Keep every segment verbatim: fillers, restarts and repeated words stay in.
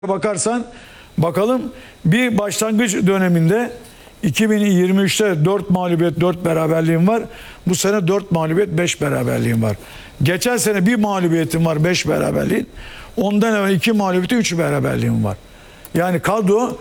Bakarsan bakalım bir başlangıç döneminde iki bin yirmi üçte dört mağlubiyet dört beraberliğim var. Bu sene dört mağlubiyet beş beraberliğim var. Geçen sene bir mağlubiyetim var, beş beraberliğin. Ondan evvel iki mağlubiyeti üç beraberliğim var. Yani kadronun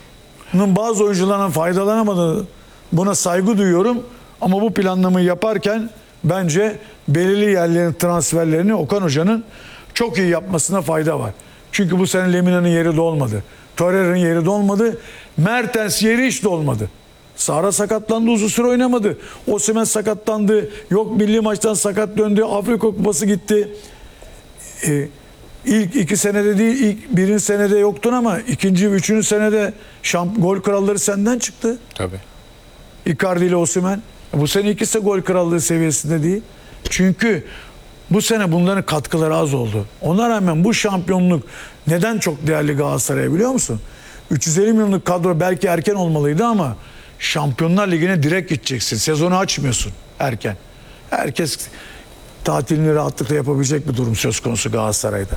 bazı oyuncularından faydalanamadığını, buna saygı duyuyorum. Ama bu planlamayı yaparken bence belirli yerlerin transferlerini Okan Hoca'nın çok iyi yapmasına fayda var. Çünkü bu sene Lemina'nın yeri dolmadı. Torreira'nın yeri dolmadı. Mertens yeri hiç dolmadı. Sara sakatlandı, uzun süre oynamadı. Osimhen sakatlandı. Yok milli maçtan sakat döndü. Afrika Kupası gitti. Ee, ilk iki senede değil, ilk birinci senede yoktun ama ikinci ve üçüncü senede şamp gol kralları senden çıktı. Tabii. Icardi ile Osimhen. Bu sene ikisi de gol krallığı seviyesinde değil. Çünkü bu sene bunların katkıları az oldu. Ona rağmen bu şampiyonluk neden çok değerli Galatasaray'a biliyor musun? üç yüz elli milyonluk kadro belki erken olmalıydı ama Şampiyonlar Ligi'ne direkt gideceksin. Sezonu açmıyorsun erken. Herkes tatilini rahatlıkla yapabilecek bir durum söz konusu Galatasaray'da.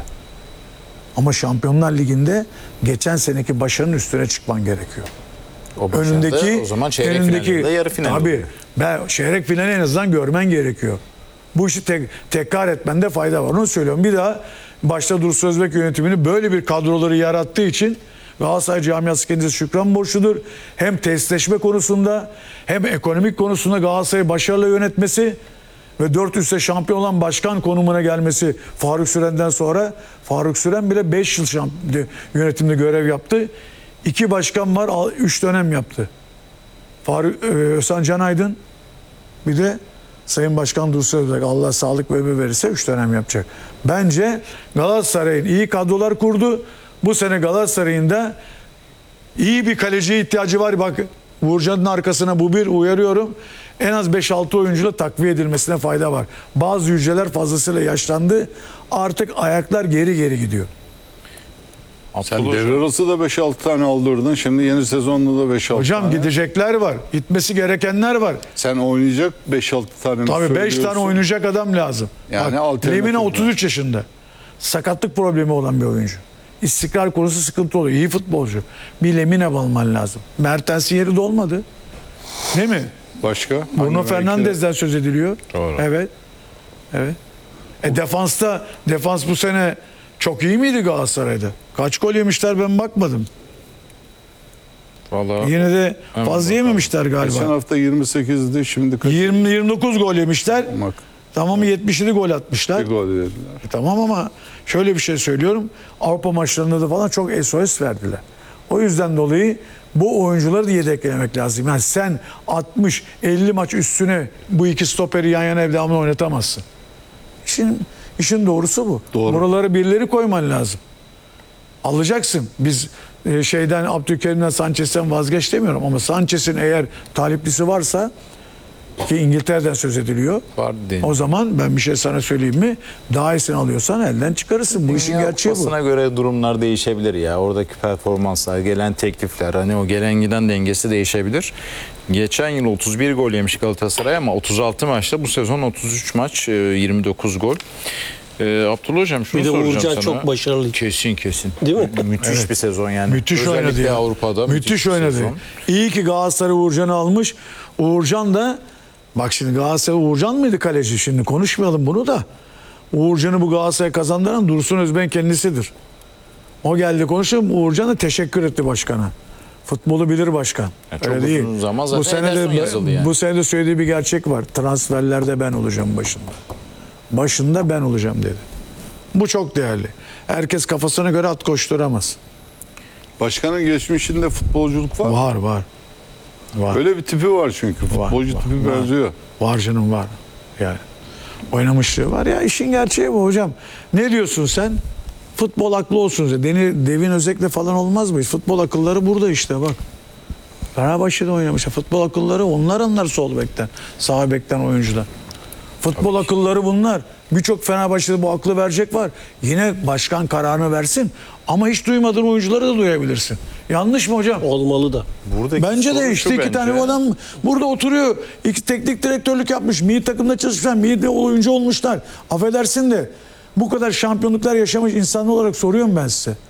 Ama Şampiyonlar Ligi'nde geçen seneki başarının üstüne çıkman gerekiyor. O önündeki o zaman çeyrek önündeki finalinde yarı final. Tabii. Ben çeyrek finali en azından görmen gerekiyor. Bu işi tek, tekrar etmende fayda var. Onu söylüyorum. Bir daha başta Dursun Özbek yönetimini böyle bir kadroları yarattığı için Galatasaray camiası kendisi şükran borçludur. Hem testleşme konusunda hem ekonomik konusunda Galatasaray'ı başarılı yönetmesi ve dört üstte şampiyon olan başkan konumuna gelmesi Faruk Süren'den sonra. Faruk Süren bile beş yıl yönetimde görev yaptı. İki başkan var, üç dönem yaptı. Faruk Özcan Canaydın, bir de Sayın Başkan Dursun Özbek, Allah sağlık ve ömür verirse üç dönem yapacak. Bence Galatasaray'ın iyi kadrolar kurdu. Bu sene Galatasaray'ın da iyi bir kaleciye ihtiyacı var. Bak Uğurcan'ın arkasına bu bir uyarıyorum. En az beş altı oyuncuyla takviye edilmesine fayda var. Bazı yüceler fazlasıyla yaşlandı. Artık ayaklar geri geri gidiyor. Sen devre arası da beş altı tane aldırdın. Şimdi yeni sezonda da beş altı Hocam tane. gidecekler var. Gitmesi gerekenler var. Sen oynayacak beş altı tane mi Tabii beş tane söylüyorsun? oynayacak adam lazım. Yani Bak, alternatif Lemina var. otuz üç yaşında. Sakatlık problemi olan bir oyuncu. İstikrar konusu sıkıntı oluyor. İyi futbolcu. Bir Lemina alman lazım. Mertens'in yeri dolmadı. Değil mi? Başka? Bruno Hangi Fernandes'den söz ediliyor. Doğru. Evet. Evet. E defansta defans bu sene çok iyi miydi Galatasaray'da? Kaç gol yemişler ben bakmadım. Vallahi Yine de Hemen fazla bakalım. yememişler Geçen galiba. hafta yirmi sekizdi, şimdi kaç? yirmi yirmi dokuz gol yemişler. Bak, Tamam yetmiş yedi gol atmışlar. bir gol dediler. E tamam ama şöyle bir şey söylüyorum. Avrupa maçlarında da falan çok S O S verdiler. O yüzden dolayı bu oyuncuları da yedeklemek lazım. Yani sen altmış elli maç üstüne bu iki stoperi yan yana devamlı oynatamazsın. İşin, işin doğrusu bu. Doğru. Buraları birileri koyman lazım. Alacaksın. Biz e, şeyden Abdülkerim'den Sanchez'ten vazgeç demiyorum ama Sanchez'in eğer taliplisi varsa ki İngiltere'den söz ediliyor. var değil. O zaman ben bir şey sana söyleyeyim mi? Daha iyisini alıyorsan elden çıkarırsın. Bu işin Dünya gerçeği bu. Kupası'na göre durumlar değişebilir ya. Oradaki performanslar, gelen teklifler, hani o gelen giden dengesi değişebilir. Geçen yıl otuz bir gol yemiş Galatasaray ama otuz altı maçta, bu sezon otuz üç maç, yirmi dokuz gol. Ee, Abdullah Hocam şunu Bir de soracağım Uğurcan sana. çok başarılı. Kesin kesin. Değil mi? Müthiş Evet. bir sezon yani. Müthiş Özellikle oynadı ya. Avrupa'da. Müthiş bir oynadı. sezon. İyi ki Galatasaray Uğurcan'ı almış. Uğurcan da bak şimdi Galatasaray Uğurcan mıydı kaleci? Şimdi konuşmayalım bunu da. Uğurcan'ı bu Galatasaray'a kazandıran Dursun Özbek kendisidir. O geldi konuşalım. Uğurcan da teşekkür etti başkana. Futbolu bilir başkan. Ya çok Öyle değil. uzun zaman zaten bu sene Ederson yazıldı de yani. bu sene de söylediği bir gerçek var. Transferlerde ben olacağım başında. Başında ben olacağım dedi. Bu çok değerli. Herkes kafasına göre at koşturamaz. Başkanın geçmişinde futbolculuk var. Var var. Var. Öyle bir tipi var çünkü. Futbolcu var, tipi var. benziyor. Var canım var. Yani oynamışlığı var ya, işin gerçeği bu hocam. Ne diyorsun sen? Futbol aklı olsun. Deni, Devin Özek'le falan olmaz mı? Futbol akılları burada işte bak. Fenerbahçe'de oynamış. Futbol akılları onlar onlar sol bekten. Sağ bekten oyuncudan. Futbol Tabii. akılları bunlar. Birçok Fenerbahçe'de bu aklı verecek var. Yine başkan kararını versin. Ama hiç duymadığın oyuncuları da duyabilirsin. Yanlış mı hocam? Olmalı da. Buradaki Bence de sorun işte şu iki bence. tane bu adam burada oturuyor. İki teknik direktörlük yapmış. Milli takımda çalışmışlar. Milli oyuncu olmuşlar. Affedersin de bu kadar şampiyonluklar yaşamış insan olarak soruyorum ben size.